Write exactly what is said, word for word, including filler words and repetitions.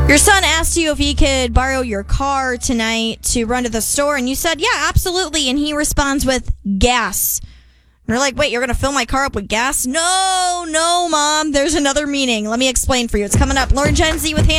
Your son asked you if he could borrow your car tonight to run to the store, and you said, yeah, absolutely. And he responds with gas. And you're like, wait, you're going to fill my car up with gas? No, no, Mom. There's another meaning. Let me explain for you. It's coming up. Lauren Gen Z with